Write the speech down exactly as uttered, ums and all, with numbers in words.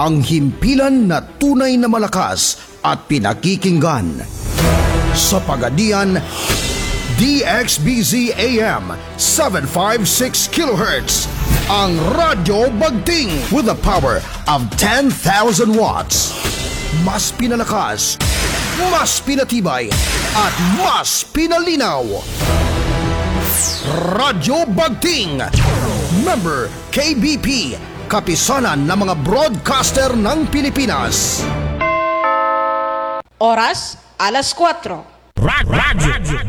ang himpilan na tunay na malakas at pinakikinggan. Sa Pagadian, D X B Z A M seven fifty-six kilohertz, ang Radyo Bagting with a power of ten thousand watts. Mas pinalakas, mas pinatibay, at mas pinalinaw. Radyo Bagting, member K B P, kapisanan ng mga broadcaster ng Pilipinas. Oras, alas kwatro. Radyo